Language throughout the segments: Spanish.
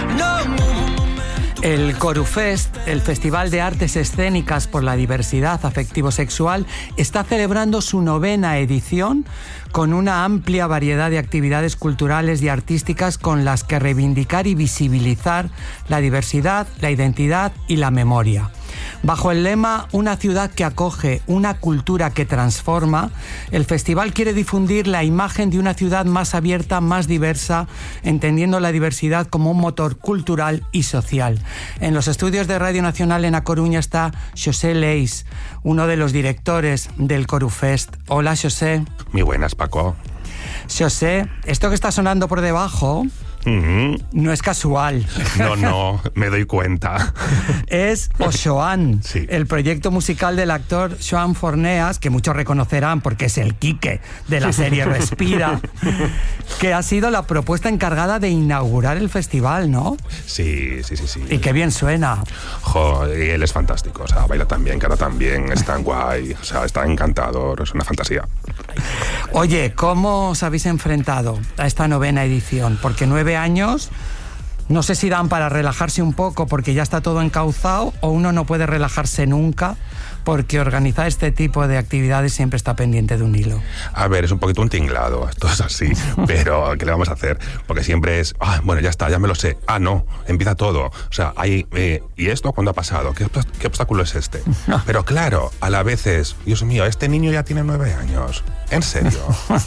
El Corufest, el Festival de Artes Escénicas por la Diversidad Afectivo-Sexual, está celebrando su 9ª edición con una amplia variedad de actividades culturales y artísticas con las que reivindicar y visibilizar la diversidad, la identidad y la memoria. Bajo el lema "Una ciudad que acoge, una cultura que transforma", el festival quiere difundir la imagen de una ciudad más abierta, más diversa, entendiendo la diversidad como un motor cultural y social. En los estudios de Radio Nacional en A Coruña está Xosé Leis, uno de los directores del Corufest. Hola, Xosé. Muy buenas, Paco. Xosé, esto que está sonando por debajo... no es casual. No, me doy cuenta. Es O Xoán, sí. El proyecto musical del actor Xoán Forneas, que muchos reconocerán porque es el Quique de la serie Respira, que ha sido la propuesta encargada de inaugurar el festival, ¿no? Sí. Y qué bien suena. Y él es fantástico, o sea, baila tan bien, canta tan bien, es tan guay, o sea, está encantador, es una fantasía. Oye, ¿cómo os habéis enfrentado a esta 9ª edición? Porque 9 años, no sé si dan para relajarse un poco porque ya está todo encauzado, o uno no puede relajarse nunca porque organizar este tipo de actividades siempre está pendiente de un hilo. A ver, es un poquito un tinglado, esto es así, pero ¿qué le vamos a hacer? Porque siempre es, bueno, ya está, ya me lo sé. No, empieza todo. O sea, ¿y esto cuándo ha pasado? ¿Qué obstáculo es este? Pero claro, a la vez es, Dios mío, este niño ya tiene 9 años. ¿En serio?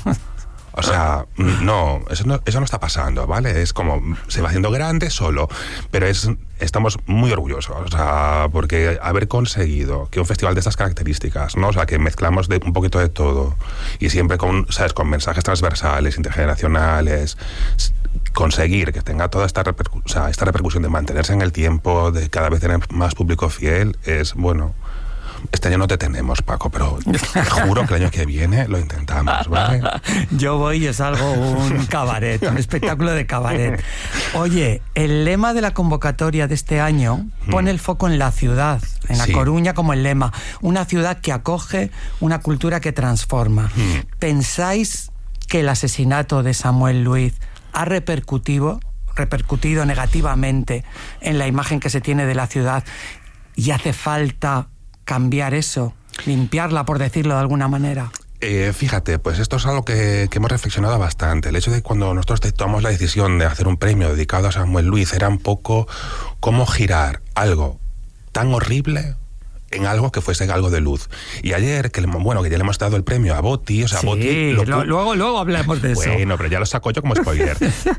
O sea, no, eso no está pasando, ¿vale? Es como, se va haciendo grande solo, pero estamos muy orgullosos, o sea, porque haber conseguido que un festival de estas características, ¿no? O sea, que mezclamos un poquito de todo, y siempre con mensajes transversales, intergeneracionales, conseguir que tenga toda esta repercusión de mantenerse en el tiempo, de cada vez tener más público fiel, es, bueno... Este año no te tenemos, Paco, pero te juro que el año que viene lo intentamos, ¿vale? Yo voy y salgo un cabaret, un espectáculo de cabaret. Oye, el lema de la convocatoria de este año pone el foco en la ciudad, en A Coruña como el lema. Una ciudad que acoge, una cultura que transforma. ¿Pensáis que el asesinato de Samuel Luiz ha repercutido negativamente en la imagen que se tiene de la ciudad y hace falta cambiar eso, limpiarla, por decirlo de alguna manera? Fíjate, pues esto es algo que hemos reflexionado bastante. El hecho de cuando nosotros tomamos la decisión de hacer un premio dedicado a Samuel Luiz era un poco cómo girar algo tan horrible en algo que fuese algo de luz. Y ayer, que ya le hemos dado el premio a Boti, o sea, sí, Boti... Luego hablamos de eso. Bueno, pero ya lo saco yo como spoiler.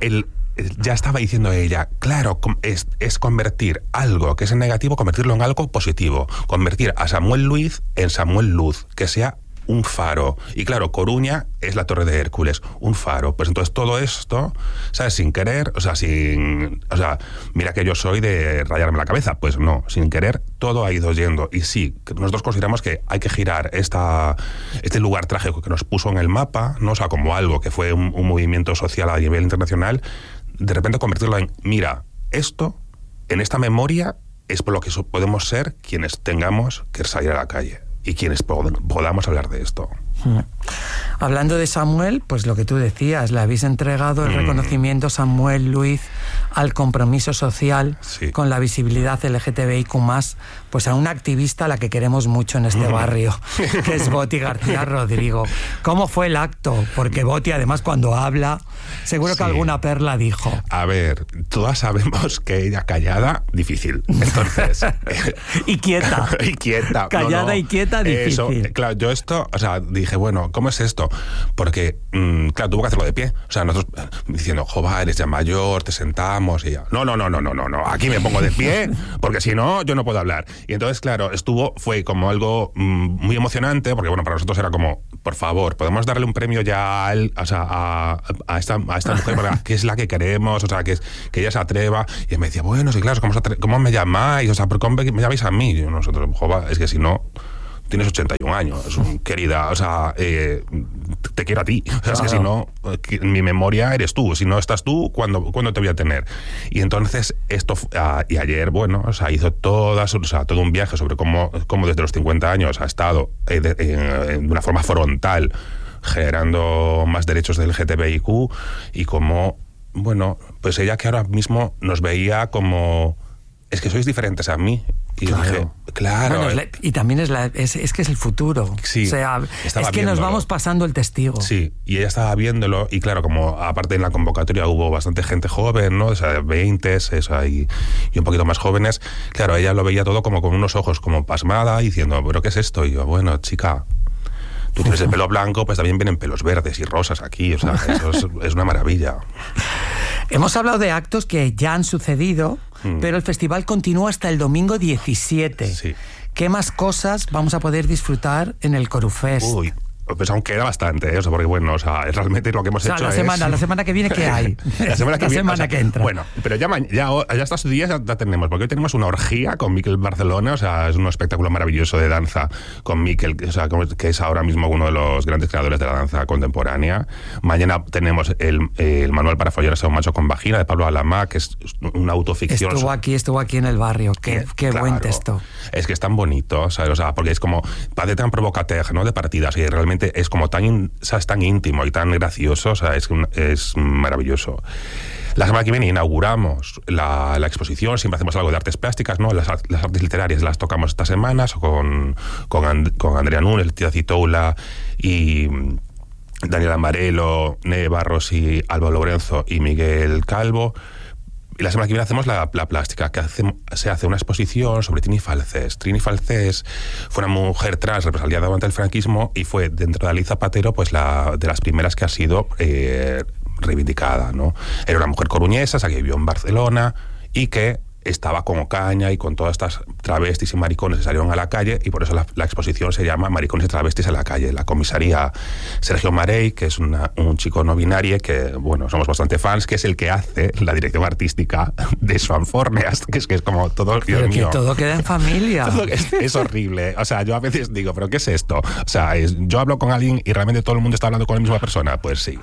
Ya estaba diciendo ella, claro, es convertir algo que es negativo, convertirlo en algo positivo. Convertir a Samuel Luiz en Samuel Luz, que sea un faro. Y claro, Coruña es la Torre de Hércules, un faro. Pues entonces todo esto, ¿sabes? Sin querer, mira que yo soy de rayarme la cabeza. Pues no, sin querer, todo ha ido yendo. Y sí, nosotros consideramos que hay que girar este lugar trágico que nos puso en el mapa, ¿no? O sea, como algo que fue un movimiento social a nivel internacional, de repente convertirlo en, mira, esto, en esta memoria, es por lo que podemos ser quienes tengamos que salir a la calle y quienes podamos hablar de esto. Hablando de Samuel, pues lo que tú decías, le habéis entregado el reconocimiento Samuel Luiz al compromiso social con la visibilidad LGTBIQ+, pues a una activista a la que queremos mucho en este barrio, que es Boti García Rodrigo. ¿Cómo fue el acto? Porque Boti, además, cuando habla, seguro que alguna perla dijo. A ver, todas sabemos que ella callada, difícil. Entonces... y quieta. Y quieta. Callada y quieta, difícil. Eso, claro, yo esto, o sea, dije, bueno, ¿cómo es esto? Porque, claro, tuvo que hacerlo de pie. O sea, nosotros diciendo, jova, eres ya mayor, te sentamos, y ella, no, aquí me pongo de pie, porque si no, yo no puedo hablar. Y entonces, claro, fue como algo muy emocionante, porque bueno, para nosotros era como, por favor, podemos darle un premio ya a esta mujer, que es la que queremos, o sea, que ella se atreva. Y él me decía, bueno, sí, claro, ¿cómo me llamáis? O sea, ¿por cómo me llamáis a mí? Y nosotros, jova, es que si no... Tienes 81 años, querida, o sea, te quiero a ti. O sea, es que si no, en mi memoria eres tú. Si no estás tú, ¿cuándo te voy a tener? Y entonces, y ayer, bueno, o sea, hizo todo un viaje sobre cómo desde los 50 años ha estado de una forma frontal generando más derechos del LGTBIQ y cómo bueno, pues ella que ahora mismo nos veía como, es que sois diferentes a mí. Y claro. dije, claro. Bueno, y también es que es el futuro. Sí, o sea, es que viéndolo. nos vamos pasando el testigo. Sí, y ella estaba viéndolo, y claro, como aparte en la convocatoria hubo bastante gente joven, ¿no? O sea, 20, y un poquito más jóvenes. Claro, ella lo veía todo como con unos ojos como pasmada, diciendo, ¿pero qué es esto? Y yo, bueno, chica, tú tienes el pelo blanco, pues también vienen pelos verdes y rosas aquí, o sea, eso es una maravilla. Hemos hablado de actos que ya han sucedido, pero el festival continúa hasta el domingo 17. Sí. ¿Qué más cosas vamos a poder disfrutar en el Corufest? Uy, pues aún queda bastante, o sea, porque bueno, o sea, realmente lo que hemos hecho la semana que viene, ¿qué hay? La semana que entra. Bueno, pero ya estos días ya tenemos, porque hoy tenemos una orgía con Miquel Barcelona, o sea, es un espectáculo maravilloso de danza con Miquel, o sea, que es ahora mismo uno de los grandes creadores de la danza contemporánea. Mañana tenemos el manual para follar a un macho con vagina de Pablo Alamá, que es una autoficción. Estuvo aquí en el barrio, qué claro, buen texto. Es que es tan bonito, ¿sabes? O sea, porque es como, parece tan provocateur, ¿no? De partidas, y realmente es como es tan íntimo y tan gracioso, o sea, es maravilloso. La semana que viene inauguramos la exposición, siempre hacemos algo de artes plásticas, ¿no? Las artes literarias las tocamos estas semanas con Andrea Nunes, Leticia Citoula y Daniel Amarelo, Neve Barros y Alba Lorenzo y Miguel Calvo. Y la semana que viene hacemos la plástica, que se hace una exposición sobre Trini Falcés. Trini Falcés fue una mujer trans represaliada durante el franquismo y fue, dentro de Alice Zapatero, pues de las primeras que ha sido reivindicada, ¿no? Era una mujer coruñesa, que vivió en Barcelona y que estaba con Ocaña y con todas estas travestis y maricones que salieron a la calle, y por eso la exposición se llama Maricones y travestis en la calle. La comisaría Sergio Marey, que es un chico no binario que, bueno, somos bastante fans, que es el que hace la dirección artística de Swanforneas, que es como todo, Dios mío. Que todo queda en familia. Es horrible. O sea, yo a veces digo, ¿pero qué es esto? O sea, yo hablo con alguien y realmente todo el mundo está hablando con la misma persona. Pues sí.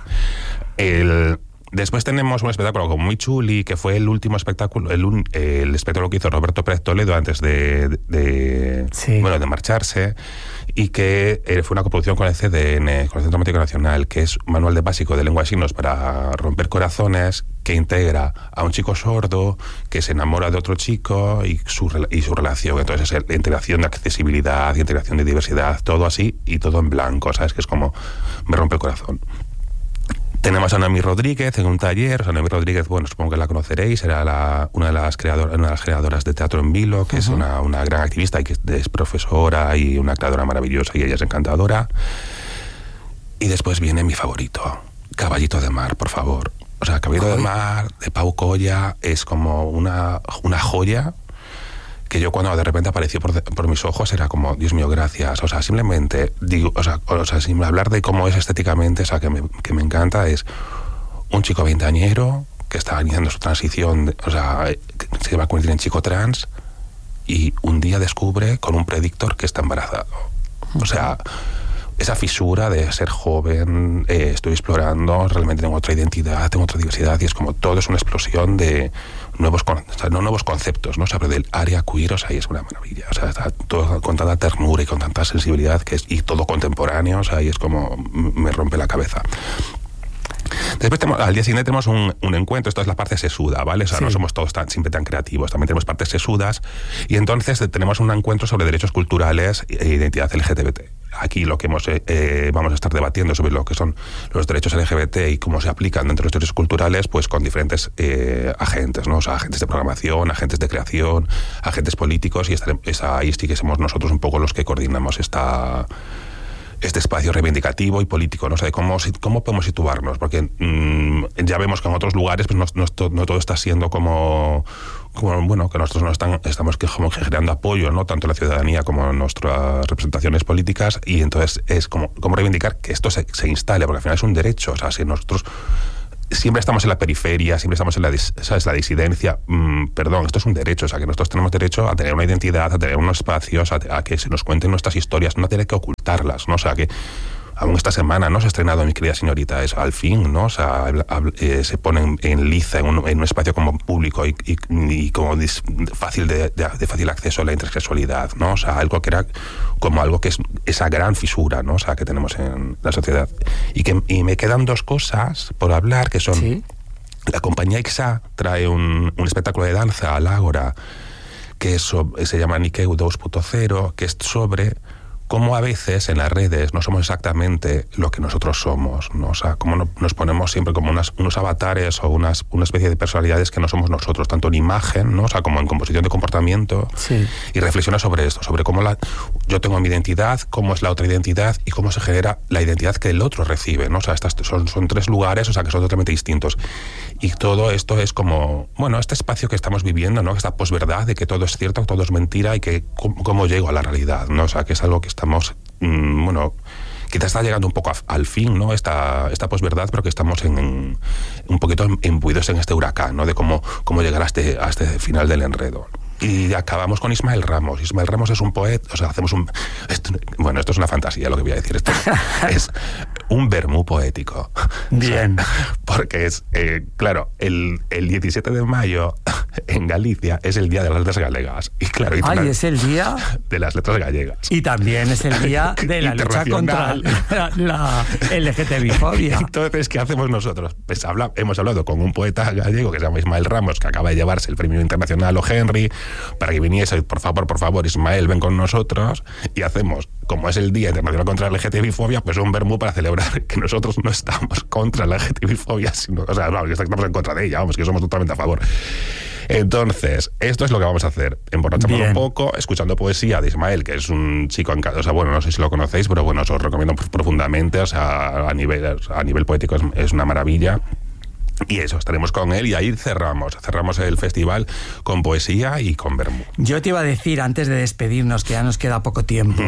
Después tenemos un espectáculo como muy chuli, que fue el último espectáculo, el espectáculo que hizo Roberto Pérez Toledo antes de marcharse, y que fue una coproducción con el CDN, con el Centro Dramático Nacional, que es un manual básico de lengua de signos para romper corazones, que integra a un chico sordo que se enamora de otro chico y su relación. Entonces es integración de accesibilidad, integración de diversidad, todo así y todo en blanco, ¿sabes? Que es como me rompe el corazón. Tenemos a Noemí Rodríguez en un taller. O sea, Noemí Rodríguez, bueno, supongo que la conoceréis, era una de las creadoras de Teatro en Vilo, que es una gran activista y que es profesora y una creadora maravillosa, y ella es encantadora. Y después viene mi favorito, Caballito de Mar, por favor. O sea, Caballito de Mar, de Pau Colla, es como una joya, que yo cuando de repente apareció por mis ojos era como, Dios mío, gracias. O sea, simplemente digo, o sea, sin hablar de cómo es estéticamente, o sea, que me encanta, es un chico veinteañero que está iniciando su transición, o sea, que se va a convertir en chico trans, y un día descubre con un predictor que está embarazado. O sea, esa fisura de ser joven, estoy explorando, realmente tengo otra identidad, tengo otra diversidad, y es como todo es una explosión de nuevos conceptos, ¿no? O sea, pero del área queer, o sea, y es una maravilla. O sea, está todo con tanta ternura y con tanta sensibilidad, y todo contemporáneo, o sea, y es como me rompe la cabeza. Después al día siguiente tenemos un encuentro. Esto es la parte sesuda, ¿vale? O sea, no somos todos siempre tan creativos, también tenemos partes sesudas, y entonces tenemos un encuentro sobre derechos culturales e identidad LGBT. Aquí lo que vamos a estar debatiendo sobre lo que son los derechos LGBT y cómo se aplican dentro de los derechos culturales, pues con diferentes agentes, ¿no? O sea, agentes de programación, agentes de creación, agentes políticos, y ahí sí que somos nosotros un poco los que coordinamos este espacio reivindicativo y político, ¿no? O sea, de cómo podemos situarnos, porque ya vemos que en otros lugares pues no todo está siendo como bueno, que nosotros no estamos como generando apoyo, ¿no? Tanto en la ciudadanía como en nuestras representaciones políticas, y entonces es como reivindicar que esto se instale, porque al final es un derecho. O sea, si nosotros siempre estamos en la periferia, siempre estamos en la disidencia, esto es un derecho. O sea, que nosotros tenemos derecho a tener una identidad, a tener unos espacios, a que se nos cuenten nuestras historias, no tener que ocultarlas, ¿no? O sea, que aún esta semana no se ha estrenado Mi querida señorita, es Al fin, ¿no? O sea, se pone en liza en un espacio como público y como fácil de fácil acceso a la intersexualidad, ¿no? O sea, algo que era como algo que es esa gran fisura, ¿no? O sea, que tenemos en la sociedad. Y me quedan dos cosas por hablar, que son... ¿Sí? La compañía XA trae un espectáculo de danza al Ágora que se llama Nikeu 2.0, que es sobre cómo a veces en las redes no somos exactamente lo que nosotros somos, ¿no? O sea, cómo nos ponemos siempre como unos avatares o una especie de personalidades que no somos nosotros, tanto en imagen, ¿no? O sea, como en composición de comportamiento. Sí. Y reflexiona sobre esto, sobre cómo yo tengo mi identidad, cómo es la otra identidad y cómo se genera la identidad que el otro recibe, ¿no? O sea, son tres lugares, o sea, que son totalmente distintos. Y todo esto es como, bueno, este espacio que estamos viviendo, ¿no? Esta posverdad de que todo es cierto, todo es mentira y que cómo llego a la realidad, ¿no? O sea, que es algo que estamos, bueno, quizás está llegando un poco al fin, ¿no? Esta posverdad, pero que estamos un poquito imbuidos en este huracán, ¿no? De cómo llegar a este final del enredo. Y acabamos con Ismael Ramos. Ismael Ramos es un poeta, o sea, hacemos esto es una fantasía lo que voy a decir. Esto es un vermú poético. Bien. O sea, porque es, claro, el 17 de mayo en Galicia es el Día de las Letras Galegas. Y claro, es el Día de las Letras Gallegas. Y también es el Día de la lucha contra la LGTBI-fobia. Entonces, ¿qué hacemos nosotros? Pues hemos hablado con un poeta gallego que se llama Ismael Ramos, que acaba de llevarse el Premio Internacional O. Henry, para que viniese, por favor, Ismael, ven con nosotros, y hacemos, como es el Día Internacional contra la LGTBI-fobia, pues un vermú para celebrar que nosotros no estamos contra la LGTBI-fobia, sino, o sea, no, que estamos en contra de ella, vamos, que somos totalmente a favor. Entonces, esto es lo que vamos a hacer. Emborrachamos un poco, escuchando poesía de Ismael, que es un chico o sea, bueno, no sé si lo conocéis, pero bueno, os lo recomiendo profundamente, o sea, a nivel poético es una maravilla. Y eso, estaremos con él y ahí cerramos el festival con poesía y con vermú. Yo te iba a decir, antes de despedirnos, que ya nos queda poco tiempo,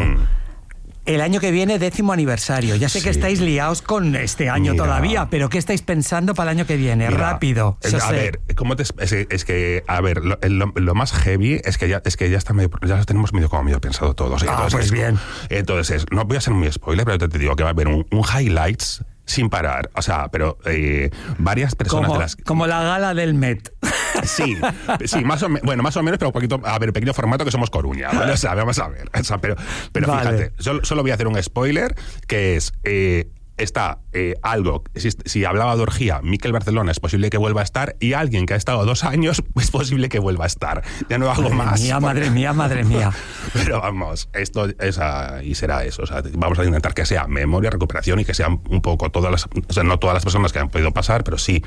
el año que viene, 10º aniversario. Ya sé que estáis liados con este año todavía, pero ¿qué estáis pensando para el año que viene? Rápido. A ver, es que, a ver, lo más heavy es que ya lo tenemos medio pensado todos. Entonces, pues bien. Entonces, no voy a ser muy spoiler, pero te digo que va a haber un highlights sin parar, o sea, pero varias personas como la gala del Met. Sí, más o menos, pero un poquito, a ver, pequeño formato, que somos Coruña, ¿vale? O sea, vamos a ver, o sea, pero vale. Fíjate, solo voy a hacer un spoiler, que es está algo, si hablaba de orgía, Miquel Barcelona es posible que vuelva a estar, y alguien que ha estado 2 años es posible que vuelva a estar. Ya no hago más. Madre mía. Pero vamos, esto y será eso. O sea, vamos a intentar que sea memoria, recuperación, y que sean un poco o sea, no todas las personas que han podido pasar, pero sí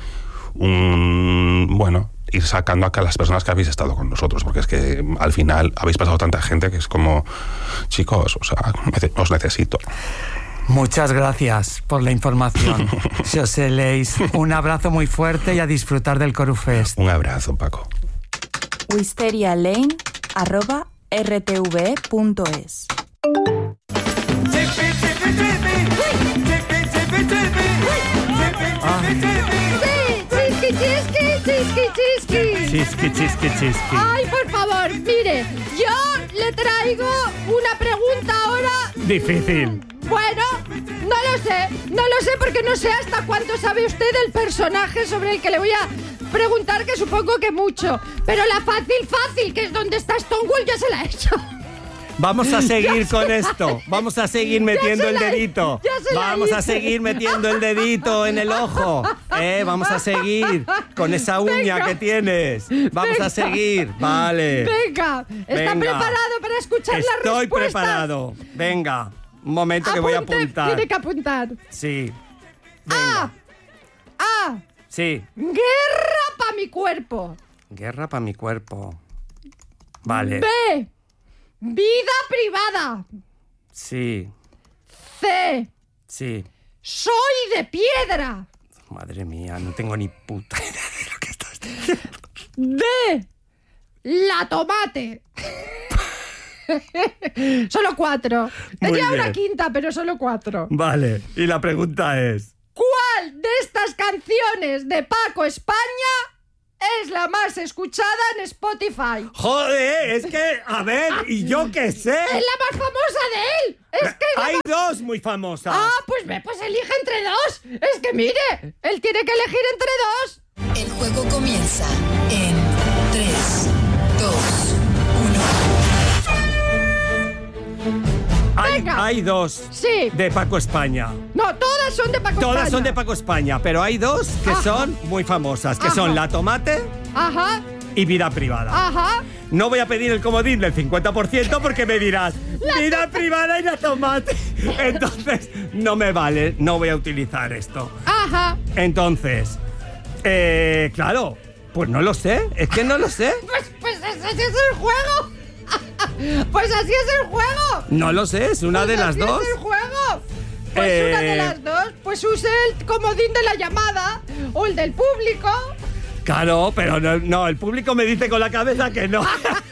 ir sacando acá a las personas que habéis estado con nosotros, porque es que al final habéis pasado tanta gente que es como, chicos, o sea, os necesito. Muchas gracias por la información, José Leis. Un abrazo muy fuerte y a disfrutar del Corufest. Un abrazo, Paco. wisterialane@rtve.es. Chisqui. Ay, por favor, mire, yo le traigo una pregunta ahora. Difícil. Bueno, no lo sé porque no sé hasta cuánto sabe usted del personaje sobre el que le voy a preguntar, que supongo que mucho. Pero la fácil, que es donde está Stonewall, ya se la he hecho. Vamos a seguir con esto. Vamos a seguir metiendo el dedito. Vamos a seguir metiendo el dedito en el ojo. Vamos a seguir con esa uña que tienes. Vamos a seguir. Vale. Venga. ¿Está preparado para escuchar las respuestas? Estoy preparado. Venga. Un momento que voy a apuntar. Tiene que apuntar. Sí. Venga. A. Sí. Guerra para mi cuerpo. Guerra para mi cuerpo. Vale. B. Vida privada. Sí. C. Sí. Soy de piedra. Madre mía, no tengo ni puta idea de lo que estás diciendo. D. La tomate. Solo 4. Tenía una quinta, pero solo 4. Vale, y la pregunta es: ¿cuál de estas canciones de Paco España es la más escuchada en Spotify? Joder, es que, a ver, ¿y yo qué sé? Es la más famosa de él. Es que hay dos muy famosas. Pues elige entre 2. Es que mire, él tiene que elegir entre 2. El juego comienza en 3, 2, 1. Hay dos Sí. de Paco España. No, todas son de Paco Todas España. son de Paco España, pero hay dos que Ajá. son muy famosas, que Ajá. son La Tomate Ajá, y Vida Privada. ajá. No voy a pedir el comodín del 50% porque me dirás Vida Privada y La Tomate. Entonces, no me vale, no voy a utilizar esto. Ajá. Entonces, claro, pues no lo sé, es que no lo sé. Pues así es el juego. Pues así es el juego. No lo sé, es una Pues de las así dos. es el juego. Pues una de las dos. Pues use el comodín de la llamada o el del público. Claro, pero no, el público me dice con la cabeza que no.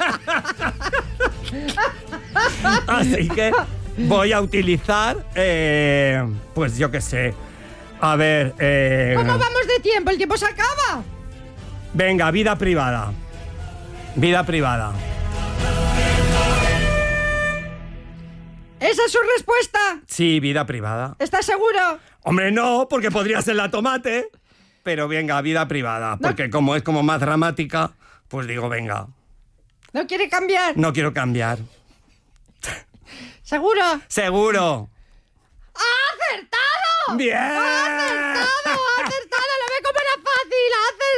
Así que voy a utilizar, pues yo qué sé. A ver, ¿Cómo vamos de tiempo? ¿El tiempo se acaba? venga, Vida Privada. Vida Privada. ¿Esa es su respuesta? Sí, Vida Privada. ¿Estás seguro? Hombre, no, porque podría ser La Tomate. Pero venga, Vida Privada. Porque como es como más dramática, pues digo, venga, ¿No quiere cambiar? no quiero cambiar. ¿Seguro? ¡Seguro! ¡Ha acertado! ¡Bien! ¡Ha acertado! ¡Ha acertado! ¡Lo ve como era fácil!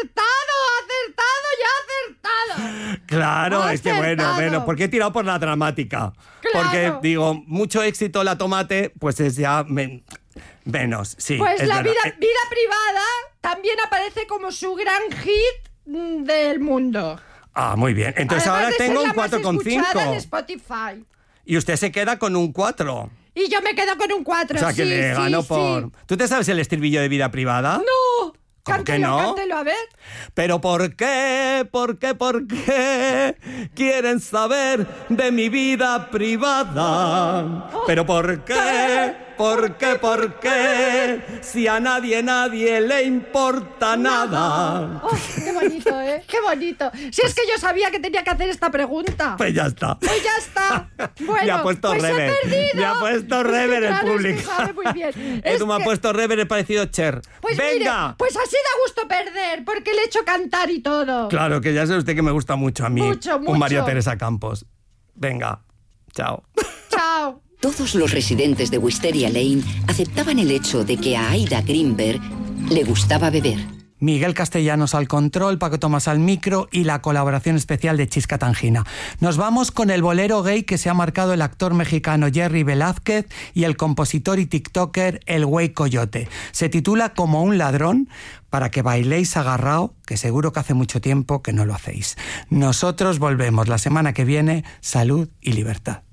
¡Ha acertado! ¡Ha acertado! ¡Ya ha acertado! Claro, Ha es que bueno, acertado. porque he tirado por la dramática. Claro. Porque digo, mucho éxito La Tomate, pues es ya menos, sí. Pues es la verdad. vida privada también aparece como su gran hit del mundo. Muy bien. Entonces Además ahora de ser tengo la un más escuchada en 4,5. Spotify. Y usted se queda con un 4. Y yo me quedo con un 4. O sea, que sí, le sí, gano sí. por... ¿Tú te sabes el estribillo de Vida Privada? ¡No! ¿Cómo que Cántelo, no? cántelo, a ver. Pero ¿por qué? ¿Por qué? ¿Por qué? Quieren saber de mi vida privada. Pero ¿por qué? ¿Por qué? ¿Por qué? Si a nadie le importa nada. Oh, qué bonito, ¿eh? Qué bonito. Si es que yo sabía que tenía que hacer esta pregunta. Pues ya está. Pues ya está. Bueno, Me ha puesto pues rever. he perdido. Me ha puesto Es que rever el claro, público. Es que sabe muy bien. Es Edu me ha que- puesto rever, he parecido Cher. Pues ¡venga! mire, pues así da gusto perder, porque le he hecho cantar y todo. Claro, que ya sabe usted que me gusta mucho a mí. Mucho, mucho. Un María Teresa Campos. Venga, chao. Chao. Todos los residentes de Wisteria Lane aceptaban el hecho de que a Aida Greenberg le gustaba beber. Miguel Castellanos al control, Paco Tomás al micro y la colaboración especial de Chisca Tangina. Nos vamos con el bolero gay que se ha marcado el actor mexicano Jerry Velázquez y el compositor y tiktoker El Güey Coyote. Se titula Como un ladrón, para que bailéis agarrao, que seguro que hace mucho tiempo que no lo hacéis. Nosotros volvemos la semana que viene. Salud y libertad.